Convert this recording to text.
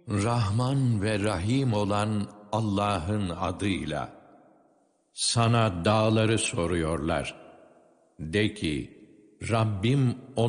Rahman ve Rahim olan Allah'ın adıyla. Sana dağları soruyorlar. De ki, Rabbim